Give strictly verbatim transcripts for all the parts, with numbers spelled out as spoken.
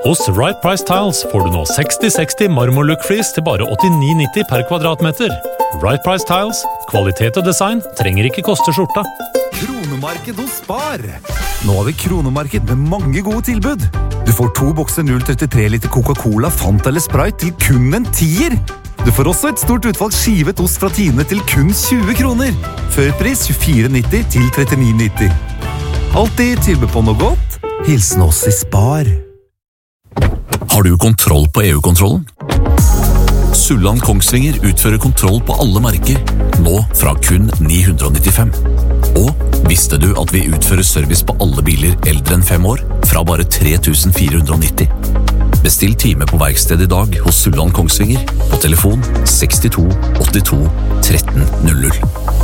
Hos Right Price Tiles får du nå seksti seksti marmorlook-flis til bare åttini nitti per kvadratmeter. Right Price Tiles, kvalitet og design trenger ikke koste skjorta. Kronemarked hos Spar. Nå har vi kronemarked med mange gode tilbud. Du får to bokser null komma trettitre liter Coca-Cola, Fanta eller Sprite til kun en tier. Du får også et stort utvalg skivet ost fra Tine til kun tjue kroner. Førpris tjuefire nitti til trettini nitti. Alltid tilbud på noe godt. Hilsen oss i Spar. Har du kontroll på E U-kontrollen? Sulland Kongsvinger utfører kontroll på alle merker, nå fra kun ni hundre nittifem. Og visste du at vi utfører service på alle biler eldre enn fem år, fra bare tre tusen fire hundre nitti? Bestill time på verksted i dag hos Sulland Kongsvinger på telefon sekstito åttito tretten null null.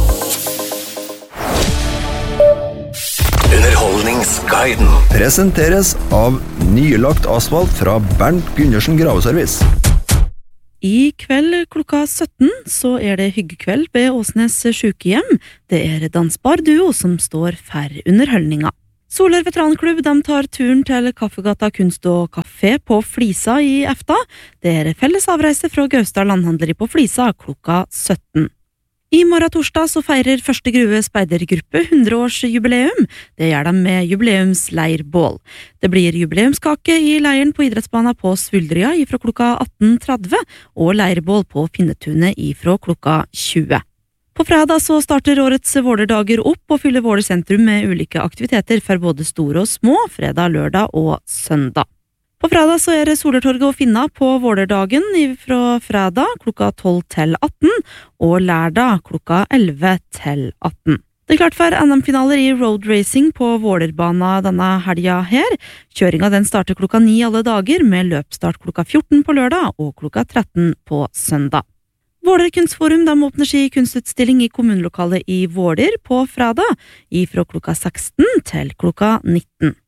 Underholdningsguiden presenteres av nylagt asfalt fra Bernt Gundersen Graveservice. I kveld klokka sytten så er det hyggekveld ved Åsnes sykehjem. Det er dansbar duo som står for underholdninga. Soler veteranklubb de tar turen til Kaffegata kunst og kafé på Flisa i efta. Det er felles avreise fra Gaustad landhandleri på Flisa klokka sytten. I morgen torsdag så feirer Første Grue speidergruppe hundre-årsjubileum. Det gjør de med jubileumsleirbål. Det blir jubileumskake i leiren på idrettsbanen på Svuldrya ifra klokka atten tretti og leirbål på Finnetunet ifra klokka tjue. På fredag så starter årets Vålerdager opp og fyller Våler sentrum med ulike aktiviteter for både store og små, fredag, lørdag og søndag. På fredag så er det Solertorget å finne på Vålerdagen fra fredag klokka tolv til atten og lørdag klokka elleve til atten. Det er klart for N M-finaler i road racing på Vålerbana denne helga her. Kjøringa den starter klokka ni alle dager med løpstart klokka fjorten på lørdag og klokka tretten på søndag. Våler kunstforum de åpner sin kunstutstilling i kommunelokalet i Våler på fredag ifra klokka seksten til klokka nitten.